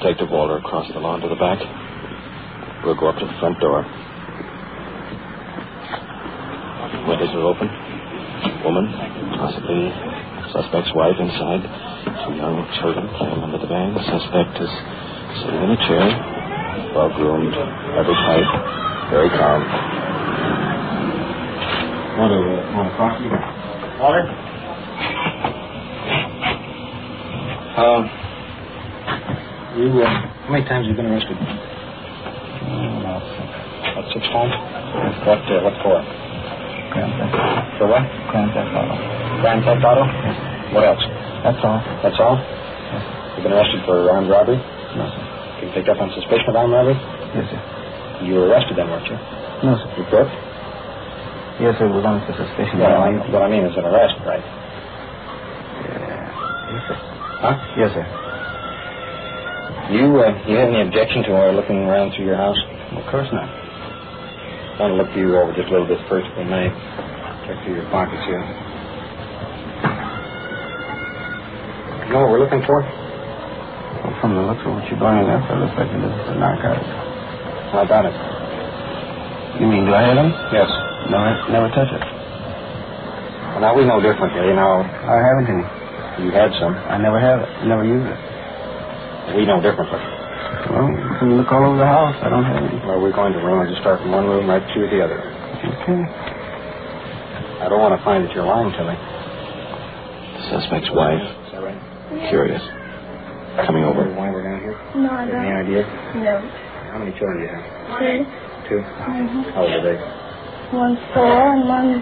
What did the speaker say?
Detective Walter across the lawn to the back. We'll go up to the front door. Windows are open. Woman, possibly suspect's wife inside. 2 young children playing under the van. The suspect is sitting in a chair. Well-groomed, every type, very calm. Want a coffee? Walter? How many times have you been arrested? About 6 times? What for? Grand Theft. For what? Grand Theft Auto. Grand Theft Auto? Yes. What else? That's all. That's all? Yes. You've been arrested for armed robbery? No, sir. You picked up on suspicion of armed robbery? Yes, sir. You were arrested then, weren't you? No, sir. You crooked? Yes, sir. It was on for suspicion. What I mean is an arrest, right? Yes, sir. Huh? Yes, sir. You have any objection to our looking around through your house? Of course not. I want to look you over just a little bit first, if we may. Check through your pockets here. You know what we're looking for? Well, from the looks of what you're doing there, it looks like it is for narcotics. How about it? You mean, do I have them? Yes. No, I never touch it. Well, now we know differently, you know. I haven't any. You had some. I never have it. I never use it. We know differently. Well, you can look all over the house. I don't have any. Well, we're going to run and just start from one room right through the other. Okay. I don't want to find that you're lying to me. The suspect's wife. Is that right? Curious. Coming over. Why we're down here? No, I Any don't. idea? No. How many children do you have? 2. 2? How old are they? One's 4 and one's